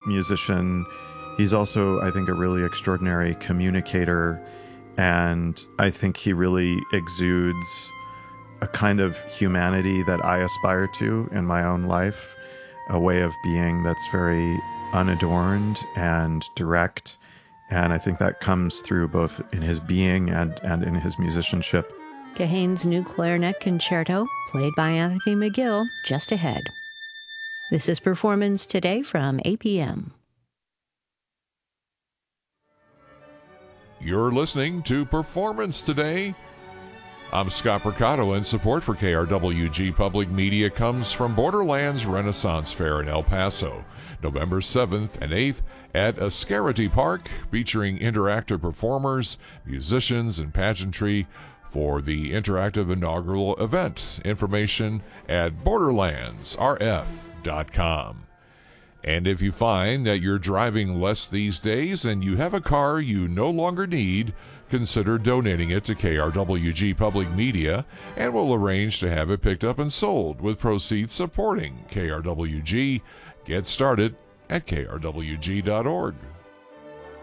musician. He's also, I think, a really extraordinary communicator. And I think he really exudes a kind of humanity that I aspire to in my own life, a way of being that's very unadorned and direct. And I think that comes through both in his being and in his musicianship. Kahane's new clarinet concerto, played by Anthony McGill, just ahead. This is Performance Today from APM. You're listening to Performance Today. I'm Scott Mercado, and support for KRWG Public Media comes from Borderlands Renaissance Fair in El Paso, November 7th and 8th at Ascarity Park, featuring interactive performers, musicians, and pageantry for the interactive inaugural event. Information at borderlandsrf.com. And if you find that you're driving less these days and you have a car you no longer need, consider donating it to KRWG Public Media, and we'll arrange to have it picked up and sold with proceeds supporting KRWG. Get started at krwg.org.